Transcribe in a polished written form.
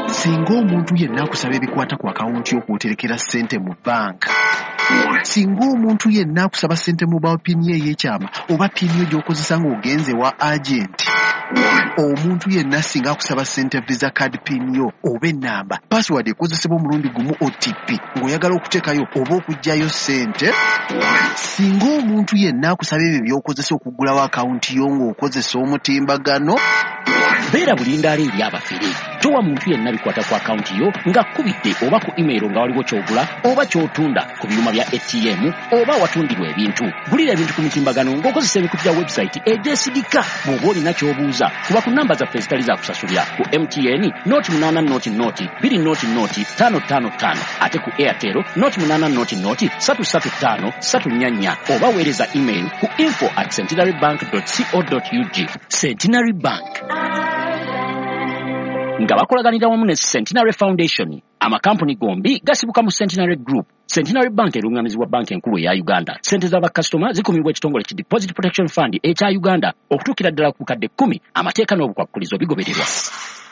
Singa omuntu yenna akusaba ebikwata ku akawunti y'okwoterekera ssente mu banka, singa omuntu yenna akusaba ssente mu pini ye ey'ekyama oba pini yo gy'okozesa ng'ogenze wa agenti, omuntu yenna singa akusaba ssente visa card pini yo oba ennamba password ekozesebwa omulundi gumu OTP ng'oyagala okuteekayo oba okuggyayo ssente, singa omuntu yenna akusaba ebyo by'okozesa okuggulawo akawunti yo ng'okozesa omutimbagano, beera bulindaala eri abafere. Towa muntu yenna bikwata ku akawunti yo ng'akkubidde oba ku email nga waliwo ky'ogula oba ky'otunda ku byuma bya ATM oba watundirwa ebintu. Gulira ebintu ku mutimbagano ng'okozesa ebikutu bya website egyesigika. Bw'oba olina ky'obuuza kuba ku nnamba zaffe ezitali za kusasulira ku MTN 0800 ate ku Airtel 0800 oba weereza email ku info@centenarybank.co.ug. Centenary Bank nga bakolaganira wamu ne Centenary Foundation, amakampuni gombi gasibuka mu Centenary Group. Centenary Bank erungamizibwa banka enkulu eya Uganda. Sente z'abakasitoma zikumibwa ekitongole ki Deposit Protection Fund ekya Uganda okutuukira ddala ku bukadde 10. Amateeka n'obukwakkulizo bigobererwa.